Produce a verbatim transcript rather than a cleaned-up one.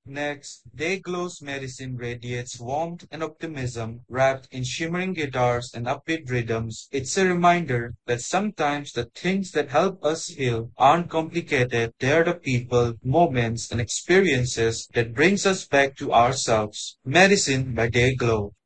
Next, Dayglow's medicine radiates warmth and optimism wrapped in shimmering guitars and upbeat rhythms. It's a reminder that sometimes the things that help us heal aren't complicated. They're the people, moments, and experiences that brings us back to ourselves. Medicine by Dayglow.